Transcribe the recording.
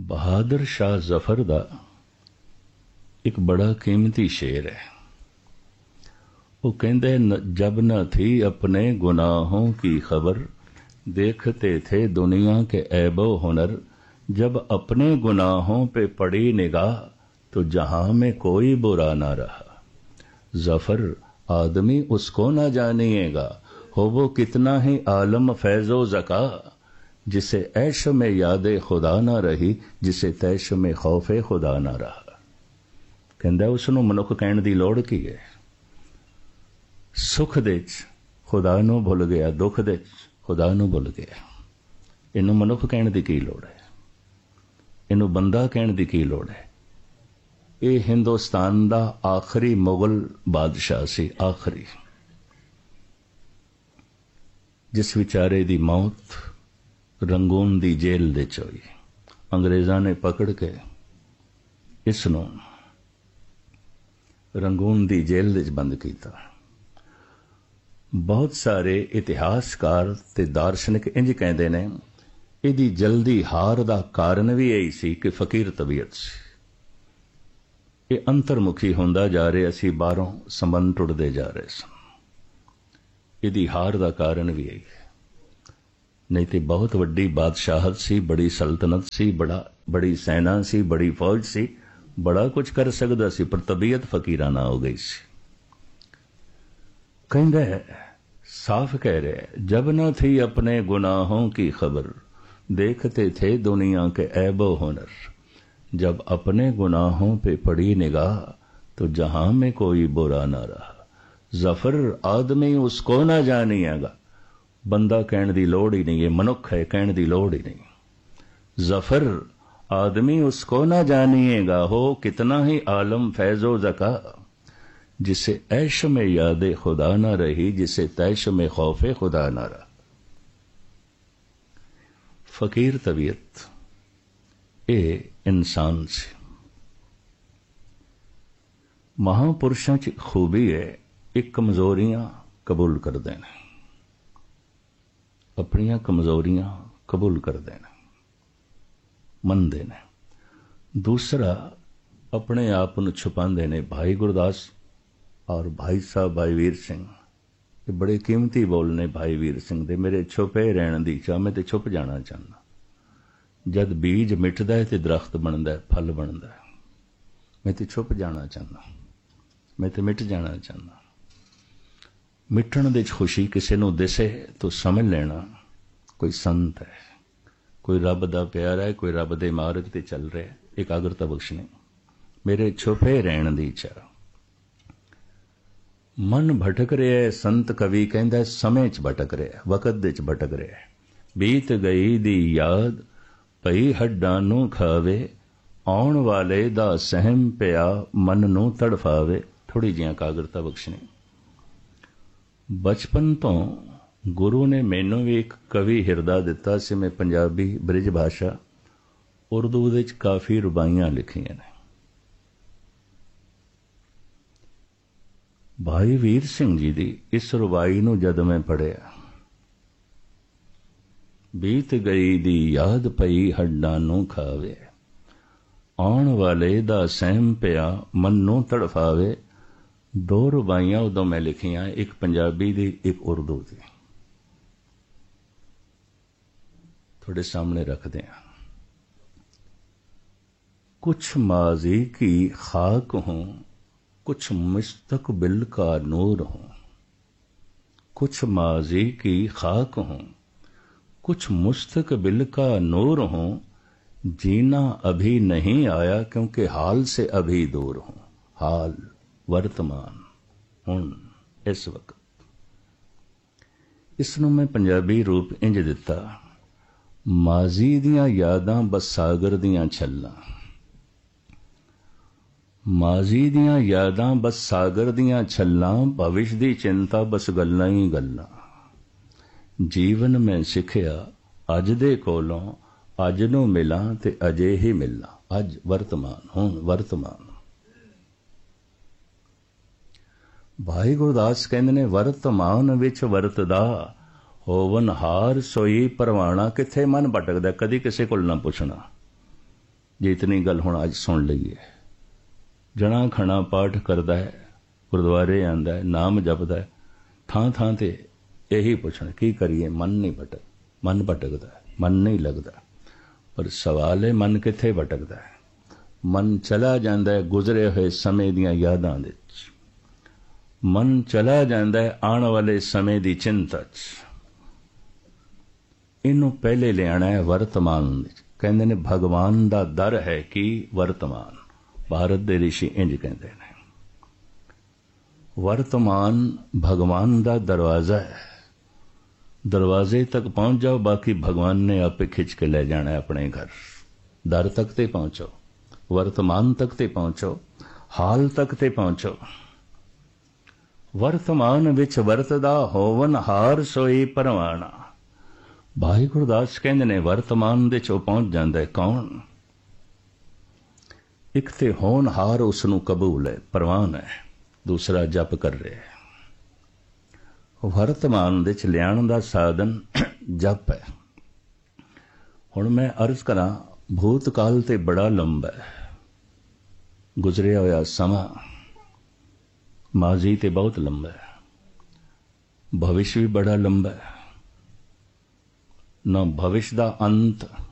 बहादुर शाह जफर का एक बड़ा कीमती शेर है। वो कहते जब न थी अपने गुनाहों की खबर, देखते थे दुनिया के ऐबो हुनर। जब अपने गुनाहों पे पड़ी निगाह, तो जहां में कोई बुरा ना रहा। जफर आदमी उसको ना जानिएगा, हो वो कितना ही आलम फैजो जका। जिसे ऐश में यादे खुदा ना रही, जिसे तैश में खौफे खुदा ना रहा। कहंदा उसनूं मनुख कहण दी लोड़ की है। सुख दे खुदा नूं भुल गया, दुख दे खुदा नूं भुल गया। इनू मनुख कहण दी की लोड़ है, इनू बंदा कहण दी की लोड़ है। ये हिंदुस्तान दा आखिरी मुगल बादशाह सी, आखिरी, जिस विचारे दी मौत रंगून दी जेल दे च होई। अंग्रेज़ां ने पकड़ के इसनूं रंगून दी जेल दे च बंद कीता। बहुत सारे इतिहासकार ते दार्शनिक इंज कहते ने, इहदी जल्दी हार दा कारण भी यही सी कि फकीर तबीयत सी। ये अंतरमुखी होंदा जा रहा सी, बाहरों संबंध टुटदे जा रहे सन। इहदी हार दा कारण भी यही है। नहीं तो बहुत वड्डी बादशाहत सी, बड़ी सल्तनत सी, बड़ी सेना सी, बड़ी फौज सी, बड़ा कुछ कर सकदा सी, पर तबीयत फकीराना हो गई सी। कहंदा है, साफ कह रहे, जब न थी अपने गुनाहों की खबर, देखते थे दुनिया के ऐबो हुनर। जब अपने गुनाहों पे पड़ी निगाह, तो जहां में कोई बुरा ना रहा। जफर आदमी उसको ना जानिएगा, बंदा कहण दी लोड़ ही नहीं है, मनुख है कहण दी लोड़ ही नहीं। जफर आदमी उसको ना जानिएगा, हो कितना ही आलम फैजो जका। जिसे ऐश में यादे खुदा ना रही, जिसे तैश में खौफे खुदा ना रहा। फकीर तबीयत ए इंसान से महापुरुषों की खूबी है, एक कमजोरियां कबूल कर देना, अपनियां कमजोरियां कबूल कर देना, मन देना। दूसरा अपने आप को छुपाते ने। भाई गुरदास और भाई साहब भाई वीर सिंह, ये बड़े कीमती बोल ने भाई वीर सिंह दे। मेरे छुपे रहने दी चाह, मैं तो छुप जाना चाहना। जद बीज मिटदा है तो दरख्त बनता है, फल बनता है। मैं तो छुप जाना चाहना, मैं तो मिट जाना चाहना। मिटण दे खुशी किसी नूं दिसे तो समझ लेना कोई संत है, कोई रब दा प्यारा है, कोई रब दे मार्ग ते चल रहा है। एकाग्रता बख्शनी। मेरे छुपे रहण दी चाह। मन भटक रहा है, संत कवि कहंदा समय च भटक रहा है, वकत दे च भटक रहा है। बीत गई दी याद पई हड्डां नूं खावे, आउण वाले दा सहम पिया मन नूं तड़फावे। थोड़ी जी एकाग्रता बख्शनी। बचपन तो गुरु ने मैनू भी एक कवि हिरदा दिता सी। मैं पंजाबी ब्रिज भाषा उर्दू दे च काफ़ी रुबाइयां लिखियां ने। भाई वीर सिंह जी दी इस रुबाई नूं जद मैं पढ़िया, बीत गई दी याद पई हड्डां नूं खावे, आउण वाले दा सहम पिया मन नूं तड़फावे। दो रुबाइयां उदों मैं लिखियां, एक पंजाबी दी एक उर्दू दी। थोड़े सामने रखते हैं। कुछ माजी की खाक हूं, कुछ मुस्तकबिल का नूर हूं। कुछ माजी की खाक हूं, कुछ मुस्तकबिल का नूर हूं। जीना अभी नहीं आया क्योंकि हाल से अभी दूर हूं। हाल वर्तमान हुण इस वक्त। इसनूं मैं पंजाबी रूप इंज दिता, माजी दियां यादां बस सागर दियां छल्लां। माजी दियां यादां बस सागर दियां छल्लां, भविष्य दी चिंता बस गल्लां ही गल्लां। जीवन में सिखिया अज दे कोलों, अज नूं मिलां ते अजे ही मिलां। अज वर्तमान हुण वर्तमान। भाई गुरदास कहंदे ने, वर्तमान विच वरतदा होवन हार सोई परवाना। किथे मन भटकदा, कदी किसी कोल ना पुछना। जे इतनी गल हुण अज सुन लईए। जणा खणा पाठ करदा है, गुरुद्वारे आंदा है, नाम जपदा है, थां थां ते यही पुछण की करिए, मन नहीं मन भटकदा, मन नहीं लगदा। पर सवाल है मन कित्थे भटकदा है? मन चला जांदा है गुजरे हुए समय दियां यादां दे विच, मन चला जांदा है आने वाले समय दी चिंता च। इनू पहले लियाना है वर्तमान। कहंदे ने भगवान दा दर है कि वर्तमान। भारत दे ऋषि इंज कहंदे ने वर्तमान भगवान दा दरवाजा है। दरवाजे तक पहुंच जाओ, बाकी भगवान ने आपे खिंच के ले जाना है अपने घर। दर तक ते पहुंचो, वर्तमान तक ते पहुंचो, हाल तक ते पहुंचो। वर्तमान विच वरतदा होवन हार सोई परवाना। भाई गुरदास कहंदे ने वर्तमान दे चो पहुंच जांदा है कौन? एक ते होनहार उसनू कबूल है, परवान है, दूसरा जप कर रहे है। वर्तमान दे च लियाण दा साधन जप है। हुण मैं अर्ज करां, भूतकाल ते बड़ा लंबा है, गुजरिया होया समा माजी ते बहुत लंबा है, भविष्य भी बड़ा लंबा है। न भविष्य दा अंत